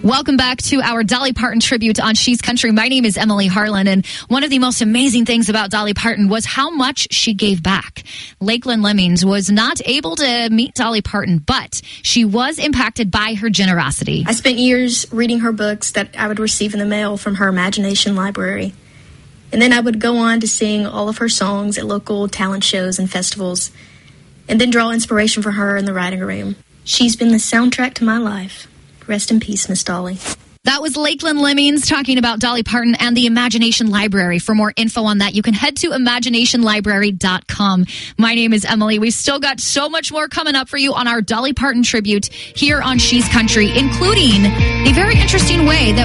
Welcome back to our Dolly Parton tribute on She's Country. My name is Emily Harlan, and one of the most amazing things about Dolly Parton was how much she gave back. Lakeland Lemmings was not able to meet Dolly Parton, but she was impacted by her generosity. I spent years reading her books that I would receive in the mail from her imagination library. And then I would go on to sing all of her songs at local talent shows and festivals, and then draw inspiration for her in the writing room. She's been the soundtrack to my life. Rest in peace, Miss Dolly. That was Lakeland Lemmings talking about Dolly Parton and the Imagination Library. For more info on that, you can head to imaginationlibrary.com. My name is Emily. We've still got so much more coming up for you on our Dolly Parton tribute here on She's Country, including a very interesting way that